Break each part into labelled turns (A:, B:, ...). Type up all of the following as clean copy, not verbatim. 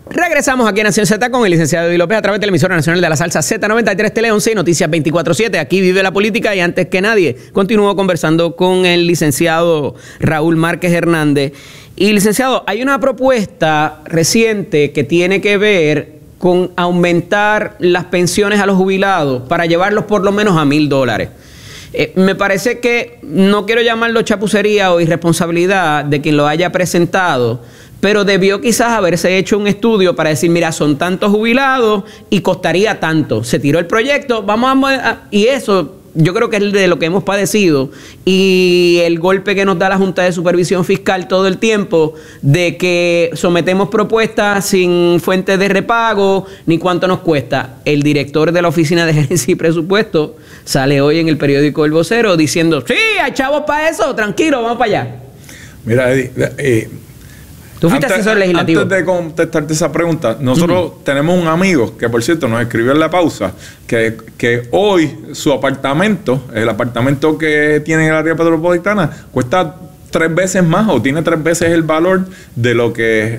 A: Regresamos aquí en Nación Z con el licenciado Eddie López a través de la emisora nacional de la salsa Z93 Tele 11 y Noticias 24/7. Aquí vive la política y antes que nadie continúo conversando con el licenciado Raúl Márquez Hernández. Y licenciado, hay una propuesta reciente que tiene que ver con aumentar las pensiones a los jubilados para llevarlos por lo menos a $1,000. Me parece que no quiero llamarlo chapucería o irresponsabilidad de quien lo haya presentado, pero debió quizás haberse hecho un estudio para decir, mira, son tantos jubilados y costaría tanto. Se tiró el proyecto, vamos a... Y eso yo creo que es de lo que hemos padecido y el golpe que nos da la Junta de Supervisión Fiscal todo el tiempo de que sometemos propuestas sin fuente de repago ni cuánto nos cuesta. El director de la Oficina de Gerencia y Presupuesto sale hoy en el periódico El Vocero diciendo, sí, hay chavos para eso, tranquilo, vamos para allá.
B: Mira, Eddie,
A: tú fuiste asesor legislativo.
B: Antes de contestarte esa pregunta, nosotros tenemos un amigo que, por cierto, nos escribió en la pausa que hoy su apartamento, el apartamento que tiene en el área metropolitana, cuesta 3 veces más o tiene 3 veces el valor de lo que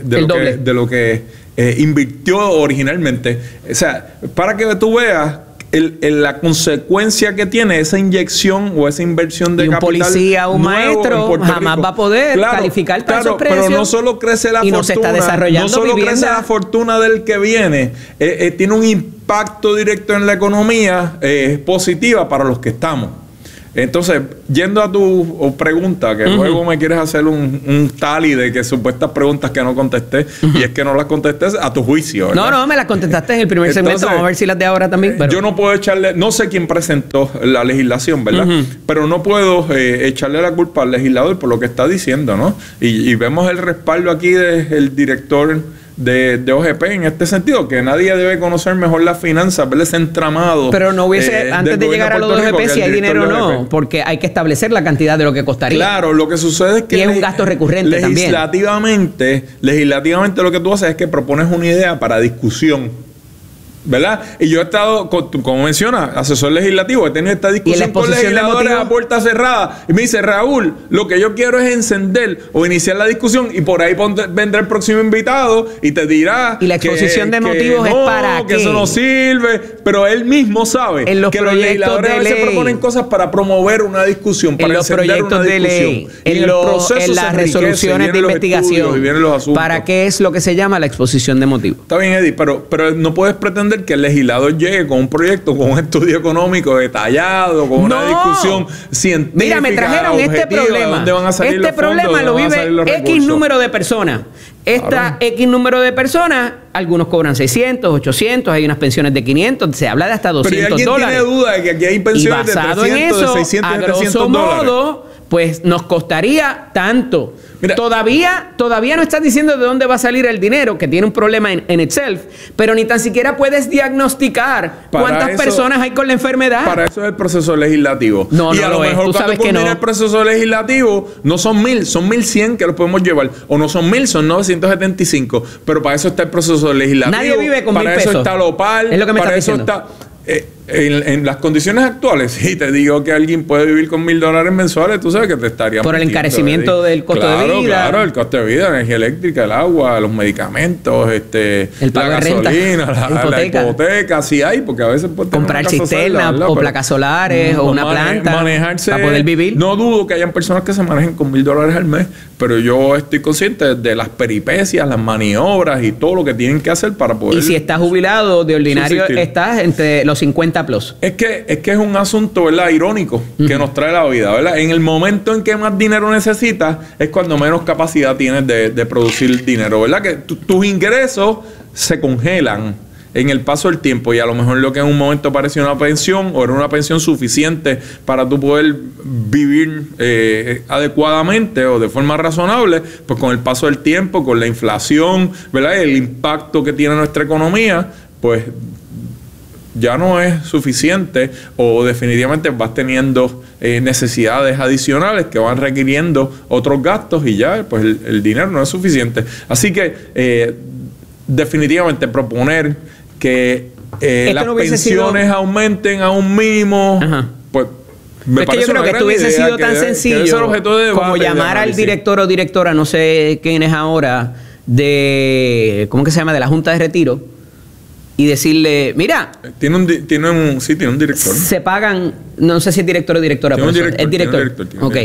B: invirtió originalmente. O sea, para que tú veas la consecuencia que tiene esa inyección o esa inversión de capital.
A: Un policía, un maestro jamás va a poder calificar todos esos precios.
B: Pero no solo crece la fortuna,
A: no se está desarrollando
B: no solo crece la fortuna del que viene, tiene un impacto directo en la economía positiva para los que estamos. Entonces, yendo a tu pregunta, que luego me quieres hacer un tally de que supuestas preguntas que no contesté, y es que no las contesté a tu juicio, ¿verdad?
A: No, me las contestaste en el primer segmento, vamos a ver si las de ahora también. Pero... Yo
B: no puedo echarle, no sé quién presentó la legislación, ¿verdad? Pero no puedo echarle la culpa al legislador por lo que está diciendo, ¿no? Y vemos el respaldo aquí del director de OGP en este sentido, que nadie debe conocer mejor las finanzas, ver ese entramado.
A: Pero no hubiese, antes de llegar a los OGP, si hay dinero o no, porque hay que establecer la cantidad de lo que costaría.
B: Claro, lo que sucede es que...
A: Y es un gasto recurrente
B: legislativamente lo que tú haces es que propones una idea para discusión, ¿verdad? Y yo he estado, como menciona, asesor legislativo, he tenido esta discusión con legisladores a puerta cerrada y me dice, Raúl, lo que yo quiero es encender o iniciar la discusión y por ahí vendrá el próximo invitado y te dirá
A: y la exposición de motivos es para
B: que eso no sirve, pero él mismo sabe que los legisladores a veces proponen cosas para promover una discusión, para encender una discusión.
A: En las resoluciones de investigación, ¿para qué es lo que se llama la exposición de motivos?
B: Está bien, Eddie, pero no puedes pretender que el legislador llegue con un proyecto, con un estudio económico detallado, con una discusión científica.
A: Mira, me trajeron este problema. Este problema lo vive X número de personas. X número de personas, algunos cobran 600, 800, hay unas pensiones de 500, se habla de hasta $200.
B: Pero ¿alguien tiene duda de que aquí hay pensiones de 300,
A: en eso,
B: de 600,
A: a
B: de 300
A: grosso
B: dólares?
A: Modo, pues nos costaría tanto. Mira, todavía no estás diciendo de dónde va a salir el dinero, que tiene un problema en itself, pero ni tan siquiera puedes diagnosticar cuántas personas hay con la enfermedad.
B: Para eso es el proceso legislativo.
A: Y a lo mejor cuando culmine
B: el proceso legislativo, no son 1,000, son 1,100 que los podemos llevar. O no son 1,000, son 975. Pero para eso está el proceso legislativo.
A: Nadie vive con 1,000 pesos.
B: Para eso está Lopal.
A: Es lo que me
B: para
A: estás
B: eso
A: diciendo.
B: está... En las condiciones actuales, si te digo que alguien puede vivir con $1,000 mensuales, tú sabes que te estaría
A: por el encarecimiento del costo de vida.
B: Claro, el costo de vida, la energía eléctrica, el agua, los medicamentos,
A: el pago
B: la
A: de renta,
B: gasolina, la hipoteca, si hay, porque a veces puede
A: comprar cisternas o placas solares o una planta
B: manejarse,
A: para poder vivir.
B: No dudo que hayan personas que se manejen con $1,000 al mes, pero yo estoy consciente de las peripecias, las maniobras y todo lo que tienen que hacer para poder.
A: Y si estás jubilado, de ordinario estás entre los 50 plus.
B: Es que es un asunto, ¿verdad?, irónico que nos trae la vida, ¿verdad? En el momento en que más dinero necesitas es cuando menos capacidad tienes de producir dinero, ¿verdad? Que tus ingresos se congelan en el paso del tiempo y a lo mejor lo que en un momento parecía una pensión o era una pensión suficiente para tú poder vivir adecuadamente o de forma razonable, pues con el paso del tiempo, con la inflación, ¿verdad?, el impacto que tiene nuestra economía, pues ya no es suficiente o definitivamente vas teniendo necesidades adicionales que van requiriendo otros gastos y ya pues el dinero no es suficiente. Así que definitivamente proponer que las pensiones aumenten a un mínimo, pues
A: es que yo creo que esto hubiese sido tan sencillo como llamar al director o directora, no sé quién es ahora, de, ¿cómo que se llama?, de la Junta de Retiro y decirle, mira,
B: tiene un director.
A: Se pagan, no sé si es director o directora,
B: Tiene un director,
A: es director. Ok.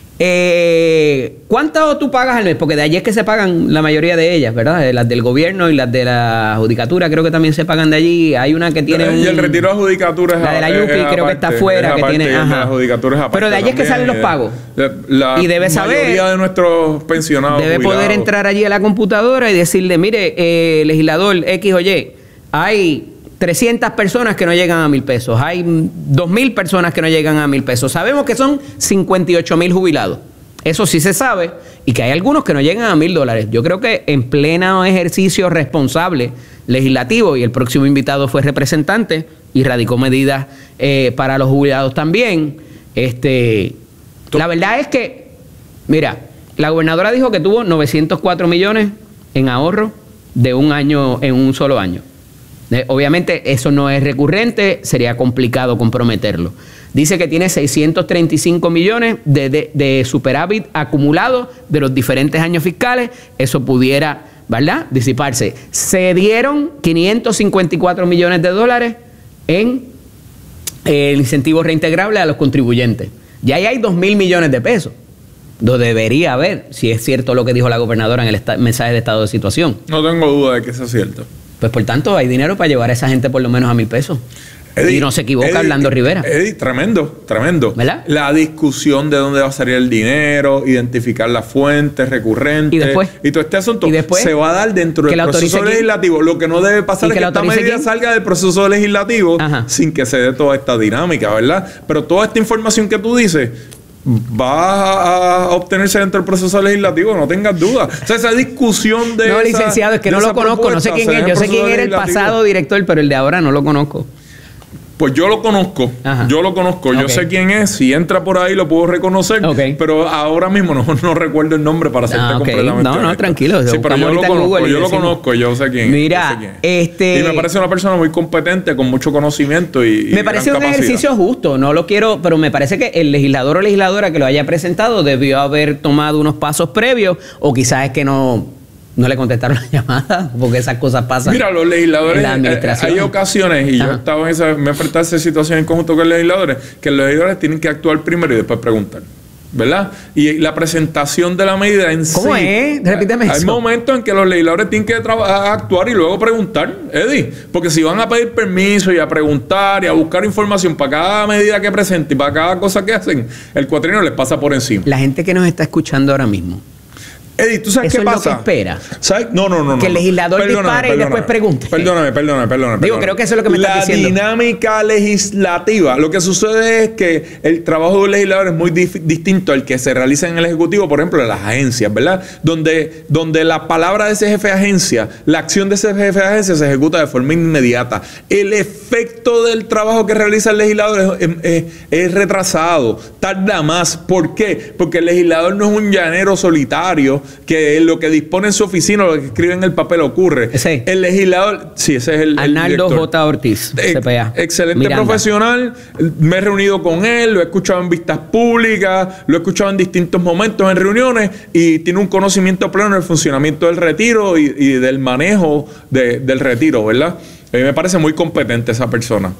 A: ¿Cuánto tú pagas al mes? Porque de allí es que se pagan la mayoría de ellas, ¿verdad? Las del gobierno y las de la judicatura creo que también se pagan de allí. Hay una que tiene
B: y el retiro de judicatura es
A: la de la Yupi creo que está afuera, que tiene,
B: la judicatura es aparte.
A: Pero de allí es que salen los pagos. Y debe saber,
B: la mayoría de nuestros pensionados
A: debe
B: jubilados
A: poder entrar allí a la computadora y decirle, mire, legislador X o Y, hay 300 personas que no llegan a 1,000 pesos. Hay 2,000 personas que no llegan a 1,000 pesos. Sabemos que son 58,000 jubilados. Eso sí se sabe. Y que hay algunos que no llegan a $1,000. Yo creo que en pleno ejercicio responsable legislativo, y el próximo invitado fue representante y radicó medidas para los jubilados también. La verdad es que, mira, la gobernadora dijo que tuvo 904 millones en ahorro de un año, en un solo año. Obviamente eso no es recurrente, sería complicado comprometerlo. Dice que tiene 635 millones de superávit acumulado de los diferentes años fiscales. Eso pudiera, ¿verdad?, disiparse. Se dieron 554 millones de dólares en el incentivo reintegrable a los contribuyentes. Ya ahí hay 2,000 millones de pesos. Lo debería haber, si es cierto lo que dijo la gobernadora en el mensaje de estado de situación.
B: No tengo duda de que eso es cierto.
A: Pues por tanto hay dinero para llevar a esa gente por lo menos a 1,000 pesos. Eddie, y no se equivoca Orlando Rivera.
B: Eddie, tremendo. ¿Verdad? La discusión de dónde va a salir el dinero, identificar las fuentes recurrentes.
A: Y después.
B: Y todo este asunto se va a dar dentro del proceso legislativo. Lo que no debe pasar es que esta medida salga del proceso legislativo sin que se dé toda esta dinámica, ¿verdad? Pero toda esta información que tú dices va a obtenerse dentro del proceso legislativo, no tengas duda. O sea, esa discusión de...
A: No, licenciado, es que no lo conozco, no sé quién es. Yo sé quién era el pasado director, pero el de ahora no lo conozco.
B: Pues yo lo conozco, yo sé quién es, si entra por ahí lo puedo reconocer, pero ahora mismo no recuerdo el nombre para hacerte completamente
A: honesto. Tranquilo.
B: Sí, pero yo lo conozco, yo sé quién es.
A: Mira,
B: y me parece una persona muy competente, con mucho conocimiento y
A: me parece un ejercicio justo, no lo quiero, pero me parece que el legislador o legisladora que lo haya presentado debió haber tomado unos pasos previos, o quizás es que no le contestaron la llamada, porque esas cosas pasan.
B: Mira, los legisladores,
A: en la administración.
B: hay ocasiones, y yo estaba me he enfrentado a esa situación en conjunto con los legisladores, que los legisladores tienen que actuar primero y después preguntar, ¿verdad? Y la presentación de la medida en
A: ¿Cómo es? Repíteme eso.
B: Hay momentos en que los legisladores tienen que actuar y luego preguntar, Eddie, porque si van a pedir permiso y a preguntar y a buscar información para cada medida que presenten y para cada cosa que hacen, el cuatrienio les pasa por encima.
A: La gente que nos está escuchando ahora mismo,
B: Eddie, ¿tú sabes qué pasa?
A: Eso es lo que espera.
B: ¿Sabes? No.
A: Que el legislador dispare y después pregunte.
B: Perdóname.
A: Digo, creo que eso es lo que me estás diciendo.
B: La dinámica legislativa. Lo que sucede es que el trabajo de un legislador es muy distinto al que se realiza en el Ejecutivo, por ejemplo, en las agencias, ¿verdad? Donde la palabra de ese jefe de agencia, la acción de ese jefe de agencia se ejecuta de forma inmediata. El efecto del trabajo que realiza el legislador es retrasado, tarda más. ¿Por qué? Porque el legislador no es un llanero solitario que lo que dispone en su oficina, lo que escribe en el papel ocurre.
A: ¿Ese?
B: El legislador, sí, ese es el
A: Arnaldo
B: director.
A: J. Ortiz, CPA.
B: Excelente
A: Miranda.
B: Profesional. Me he reunido con él, lo he escuchado en vistas públicas, lo he escuchado en distintos momentos en reuniones y tiene un conocimiento pleno del funcionamiento del retiro y del manejo del retiro, ¿verdad? Me parece muy competente esa persona,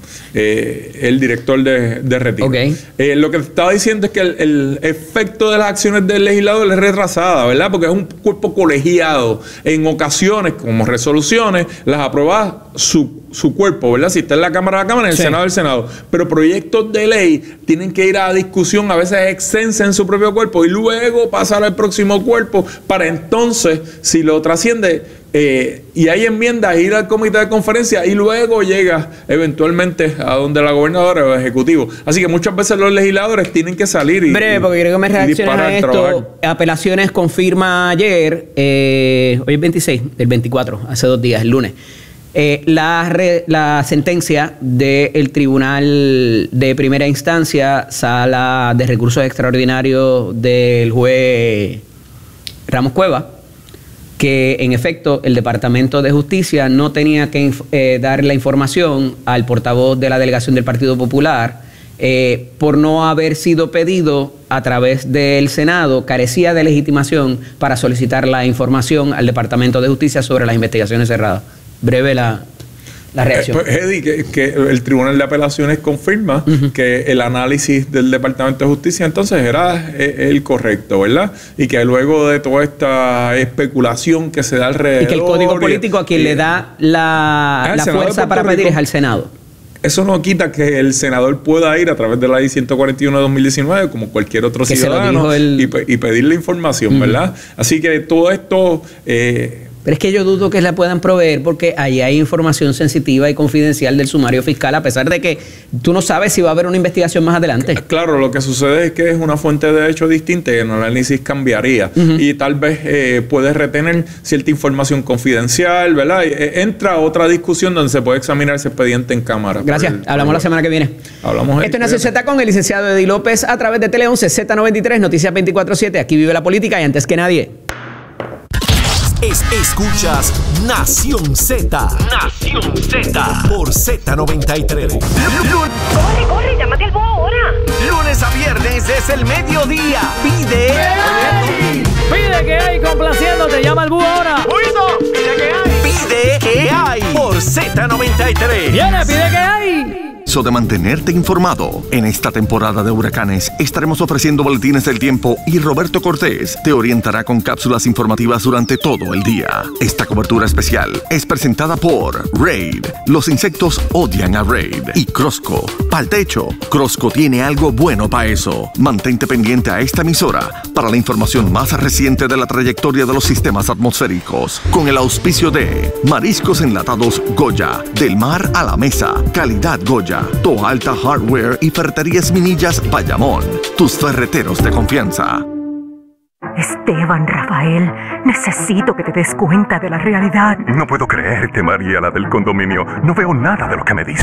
B: el director de retiro. Lo que te estaba diciendo es que el efecto de las acciones del legislador es retrasada, ¿verdad? Porque es un cuerpo colegiado. En ocasiones, como resoluciones, las aprueba su cuerpo, ¿verdad? Si está en la Cámara, en el Senado, el Senado. Pero proyectos de ley tienen que ir a discusión, a veces extensa en su propio cuerpo, y luego pasar al próximo cuerpo para entonces, si lo trasciende, y hay enmiendas, ir al comité de conferencia y luego llega eventualmente a donde la gobernadora o el ejecutivo. Así que muchas veces los legisladores tienen que salir
A: breve, porque creo que me reacciones a esto. Apelaciones confirma ayer, hoy es 26, el 24, hace 2 días, el lunes. La sentencia del Tribunal de Primera Instancia, Sala de Recursos Extraordinarios del juez Ramos Cueva, que en efecto el Departamento de Justicia no tenía que dar la información al portavoz de la delegación del Partido Popular por no haber sido pedido a través del Senado, carecía de legitimación para solicitar la información al Departamento de Justicia sobre las investigaciones cerradas. Breve la reacción.
B: Pues, Eddie, que el Tribunal de Apelaciones confirma que el análisis del Departamento de Justicia entonces era el correcto, ¿verdad? Y que luego de toda esta especulación que se da alrededor...
A: Y que el Código Político a quien le da la fuerza para pedir es al Senado.
B: Eso no quita que el senador pueda ir a través de la ley 141 de 2019, como cualquier otro ciudadano, y pedir la información, ¿verdad? Así que todo esto...
A: Pero es que yo dudo que la puedan proveer porque ahí hay información sensitiva y confidencial del sumario fiscal, a pesar de que tú no sabes si va a haber una investigación más adelante.
B: Claro, lo que sucede es que es una fuente de hecho distinta y el análisis cambiaría. Y tal vez puedes retener cierta información confidencial, ¿verdad? Entra otra discusión donde se puede examinar ese expediente en cámara.
A: Gracias. Hablamos la semana que viene.
B: Hablamos.
A: Esto es Nación Z con el licenciado Eddie López a través de Tele 11, Z93, Noticias 24/7. Aquí vive la política y antes que nadie.
C: Escuchas Nación Z. Nación Z. Por Z93.
D: Corre, llámate al búho ahora.
C: Lunes a viernes es el mediodía. Pide
E: que hay complaciéndote. Llama al búho ahora.
C: Pide que hay. Por Z93.
E: Viene, pide que hay.
C: De mantenerte informado. En esta temporada de huracanes estaremos ofreciendo boletines del tiempo y Roberto Cortés te orientará con cápsulas informativas durante todo el día. Esta cobertura especial es presentada por Raid. Los insectos odian a Raid. Y Crosco. Pa'l techo. Crosco tiene algo bueno para eso. Mantente pendiente a esta emisora para la información más reciente de la trayectoria de los sistemas atmosféricos. Con el auspicio de Mariscos Enlatados Goya. Del mar a la mesa. Calidad Goya. Toa Alta Hardware y Ferreterías Minillas Bayamón. Tus ferreteros de confianza.
F: Esteban, Rafael, necesito que te des cuenta de la realidad.
G: No puedo creerte, María, la del condominio. No veo nada de lo que me dices.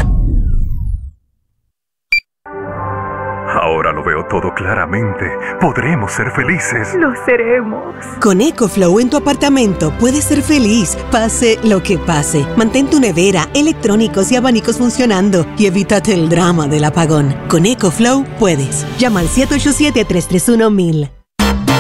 G: Ahora lo veo todo claramente. Podremos ser felices.
F: Lo seremos.
H: Con EcoFlow en tu apartamento puedes ser feliz, pase lo que pase. Mantén tu nevera, electrónicos y abanicos funcionando y evítate el drama del apagón. Con EcoFlow puedes. Llama al 787-331-1000.